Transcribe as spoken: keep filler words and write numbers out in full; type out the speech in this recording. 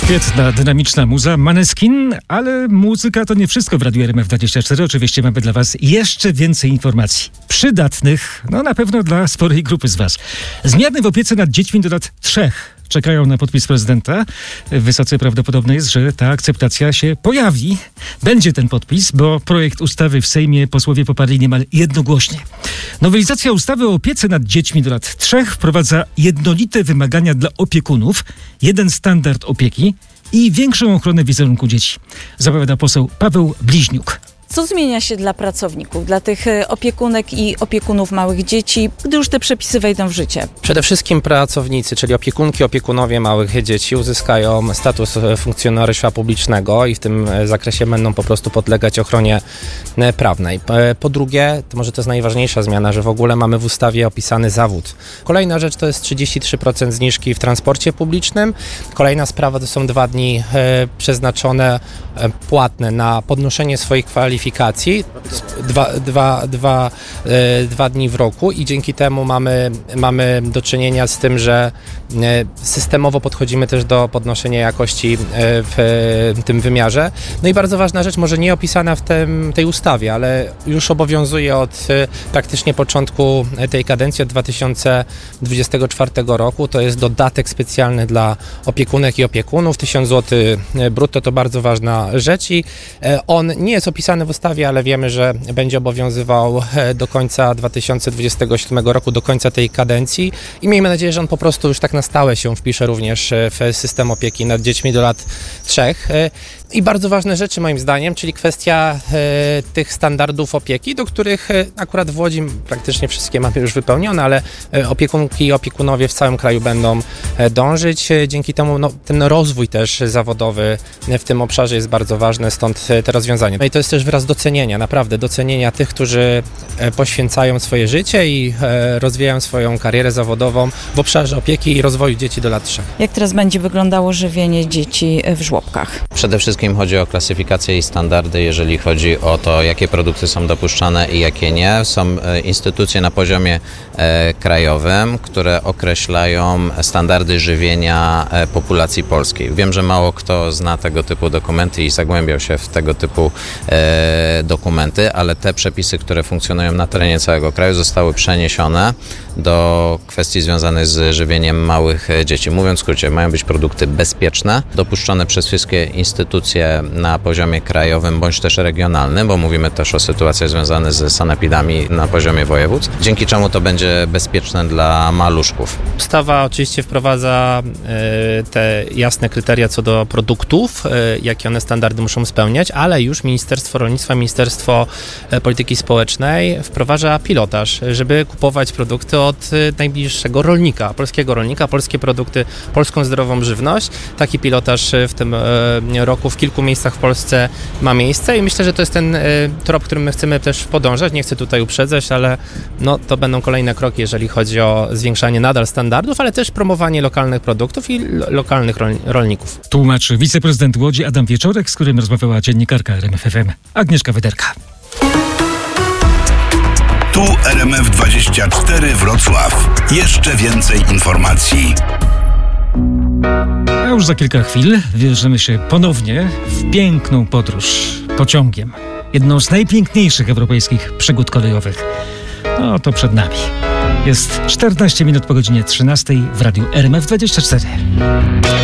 Świetna, dynamiczna muza, Maneskin, ale muzyka to nie wszystko w Radiu R M F dwadzieścia cztery. Oczywiście mamy dla was jeszcze więcej informacji. Przydatnych, no na pewno dla sporej grupy z was. Zmiany w opiece nad dziećmi do lat trzech czekają na podpis prezydenta. Wysoce prawdopodobne jest, że ta akceptacja się pojawi. Będzie ten podpis, bo projekt ustawy w Sejmie posłowie poparli niemal jednogłośnie. Nowelizacja ustawy o opiece nad dziećmi do lat trzech wprowadza jednolite wymagania dla opiekunów, jeden standard opieki i większą ochronę wizerunku dzieci. Zapowiada poseł Paweł Bliźniuk. Co zmienia się dla pracowników, dla tych opiekunek i opiekunów małych dzieci, gdy już te przepisy wejdą w życie? Przede wszystkim pracownicy, czyli opiekunki, opiekunowie małych dzieci uzyskają status funkcjonariusza publicznego i w tym zakresie będą po prostu podlegać ochronie prawnej. Po drugie, to może to jest najważniejsza zmiana, że w ogóle mamy w ustawie opisany zawód. Kolejna rzecz to jest trzydzieści trzy procent zniżki w transporcie publicznym. Kolejna sprawa to są dwa dni przeznaczone, płatne na podnoszenie swoich kwalifikacji. Dwa, dwa, dwa, e, dwa dni w roku i dzięki temu mamy, mamy do czynienia z tym, że e, systemowo podchodzimy też do podnoszenia jakości e, w e, tym wymiarze. No i bardzo ważna rzecz, może nie opisana w tym, tej ustawie, ale już obowiązuje od e, praktycznie początku tej kadencji, od dwa tysiące dwudziestego czwartego roku. To jest dodatek specjalny dla opiekunek i opiekunów. tysiąc złotych brutto to bardzo ważna rzecz i e, on nie jest opisany w ustawie, ale wiemy, że będzie obowiązywał do końca dwa tysiące dwudziestego siódmego roku, do końca tej kadencji i miejmy nadzieję, że on po prostu już tak na stałe się wpisze również w system opieki nad dziećmi do lat trzech. I bardzo ważne rzeczy moim zdaniem, czyli kwestia e, tych standardów opieki, do których e, akurat w Łodzi praktycznie wszystkie mamy już wypełnione, ale e, opiekunki i opiekunowie w całym kraju będą e, dążyć. E, dzięki temu no, ten rozwój też zawodowy w tym obszarze jest bardzo ważny, stąd e, te rozwiązania. No i to jest też wyraz docenienia, naprawdę docenienia tych, którzy e, poświęcają swoje życie i e, rozwijają swoją karierę zawodową w obszarze opieki i rozwoju dzieci do lat trzech. Jak teraz będzie wyglądało żywienie dzieci w żłobkach? Przede wszystkim chodzi o klasyfikację i standardy, jeżeli chodzi o to, jakie produkty są dopuszczane i jakie nie. Są instytucje na poziomie e, krajowym, które określają standardy żywienia e, populacji polskiej. Wiem, że mało kto zna tego typu dokumenty i zagłębiał się w tego typu e, dokumenty, ale te przepisy, które funkcjonują na terenie całego kraju, zostały przeniesione do kwestii związanych z żywieniem małych dzieci. Mówiąc w skrócie, mają być produkty bezpieczne, dopuszczone przez wszystkie instytucje na poziomie krajowym bądź też regionalnym, bo mówimy też o sytuacjach związanych z sanepidami na poziomie województw, dzięki czemu to będzie bezpieczne dla maluszków. Ustawa oczywiście wprowadza y, te jasne kryteria co do produktów, y, jakie one standardy muszą spełniać, ale już Ministerstwo Rolnictwa, Ministerstwo Polityki Społecznej wprowadza pilotaż, żeby kupować produkty od y, najbliższego rolnika, polskiego rolnika, polskie produkty, polską zdrową żywność. Taki pilotaż w tym y, roku w kilku miejscach w Polsce ma miejsce i myślę, że to jest ten y, trop, którym my chcemy też podążać. Nie chcę tutaj uprzedzać, ale no, to będą kolejne kroki, jeżeli chodzi o zwiększanie nadal standardów, ale też promowanie lokalnych produktów i lo- lokalnych rol- rolników. Tłumaczy wiceprezydent Łodzi Adam Wieczorek, z którym rozmawiała dziennikarka R M F F M Agnieszka Wyderka. Tu R M F dwadzieścia cztery Wrocław. Jeszcze więcej informacji. A już za kilka chwil wybierzemy się ponownie w piękną podróż pociągiem. Jedną z najpiękniejszych europejskich przygód kolejowych. No to przed nami. Jest czternaście minut po godzinie trzynastej w Radiu R M F dwadzieścia cztery.